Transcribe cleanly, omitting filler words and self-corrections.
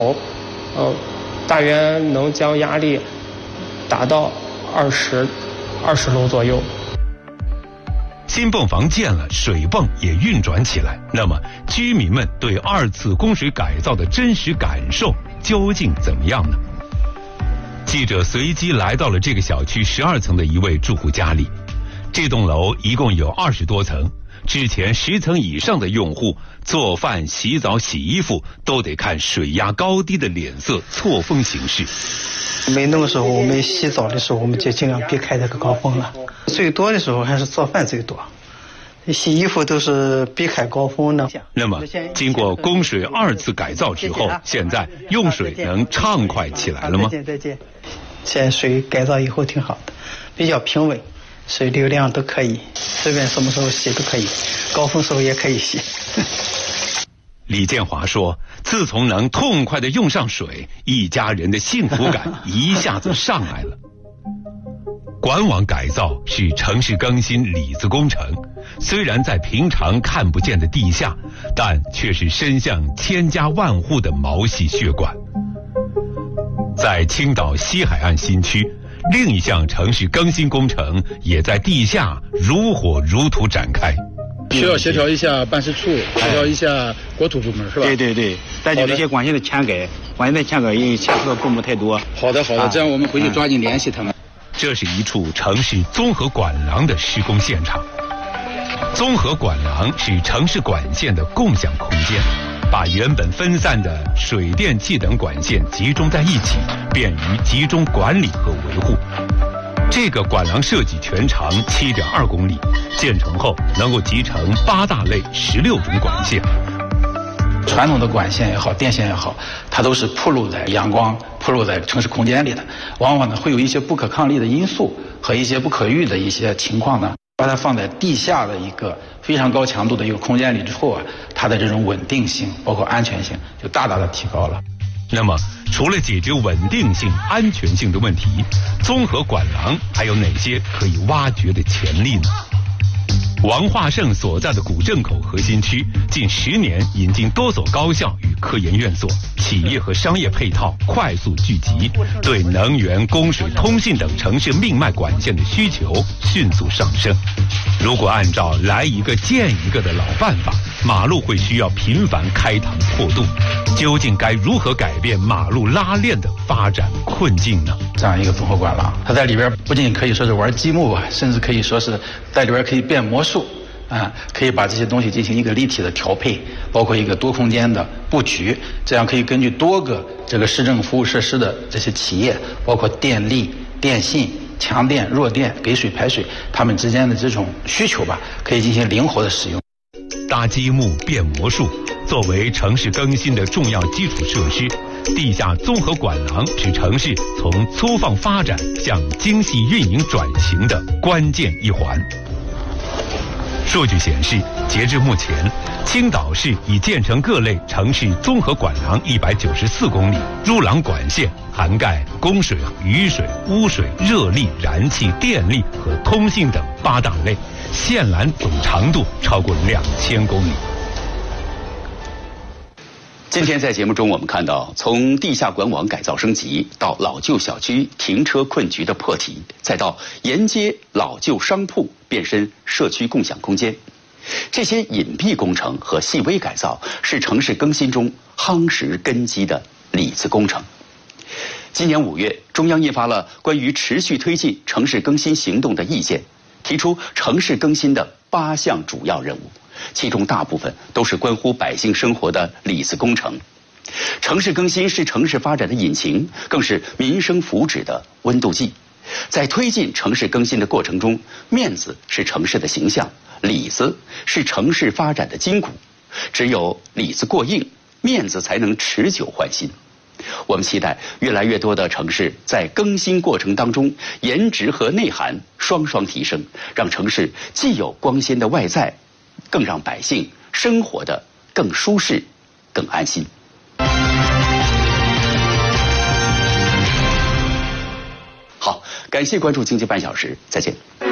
大约能将压力达到20楼左右。 新泵房建了，水泵也运转起来，那么居民们对2次供水改造的真实感受究竟怎么样呢？记者随机来到了这个小区12层的一位住户家里。这栋楼一共有20多层，之前10层以上的用户做饭、洗澡、洗衣服都得看水压高低的脸色错峰行事。 没那个时候，我们洗澡的时候，我们就尽量避开这个高峰了。最多的时候还是做饭最多，洗衣服都是避开高峰的。 那么，经过供水2次改造之后，现在用水能畅快起来了吗？ 再见。现在水改造以后挺好的，比较平稳，水流量都可以，随便什么时候洗都可以，高峰时候也可以洗。 李建华说，自从能痛快地用上水，一家人的幸福感一下子上来了。管网改造是城市更新里子工程，虽然在平常看不见的地下，但却是伸向千家万户的毛细血管。在青岛西海岸新区，另一项城市更新工程也在地下如火如荼展开。 需要协调一下办事处，协调一下国土部门，是吧？ 对，再就这些管线的迁改，也牵涉到部门太多。 好的，这样我们回去抓紧联系他们。 这是一处城市综合管廊的施工现场。综合管廊是城市管线的共享空间，把原本分散的水电气等管线集中在一起，便于集中管理和维护。这个管廊设计全长7.2公里，建成后能够集成8大类16种管线。 传统的管线也好，电线也好，它都是暴露在阳光、暴露在城市空间里的，往往呢会有一些不可抗力的因素和一些不可预的一些情况呢，把它放在地下的一个非常高强度的一个空间里之后啊，它的这种稳定性包括安全性就大大的提高了。 那么除了解决稳定性、安全性的问题，综合管廊还有哪些可以挖掘的潜力呢？王化胜所在的古镇口核心区近10年引进多所高校与科研院所，企业和商业配套快速聚集，对能源、供水、通信等城市命脉管线的需求迅速上升。如果按照来一个建一个的老办法，马路会需要频繁开膛破肚，究竟该如何改变马路拉链的发展困境呢？ 这样一个综合管廊，它在里边不仅可以说是玩积木啊，甚至可以说是在里边可以变魔术啊，可以把这些东西进行一个立体的调配，包括一个多空间的布局，这样可以根据多个这个市政服务设施的这些企业，包括电力、电信、强电、弱电、给水、排水，它们之间的这种需求吧，可以进行灵活的使用。 搭积木变魔术，作为城市更新的重要基础设施，地下综合管廊是城市从粗放发展向精细运营转型的关键一环。数据显示，截至目前，青岛市已建成各类城市综合管廊194公里，入廊管线涵盖供水、雨水、污水、热力、燃气、电力和通信等8大类，线缆总长度超过2000公里。 今天在节目中，我们看到从地下管网改造升级，到老旧小区停车困局的破题，再到沿街老旧商铺变身社区共享空间，这些隐蔽工程和细微改造是城市更新中夯实根基的里子工程。今年5月，中央印发了关于持续推进城市更新行动的意见，提出城市更新的8项主要任务，其中大部分都是关乎百姓生活的里子工程。城市更新是城市发展的引擎，更是民生福祉的温度计。在推进城市更新的过程中，面子是城市的形象，里子是城市发展的筋骨。只有里子过硬，面子才能持久换新。我们期待越来越多的城市在更新过程当中，颜值和内涵双双提升，让城市既有光鲜的外在，更让百姓生活得更舒适、更安心。好，感谢关注经济半小时，再见。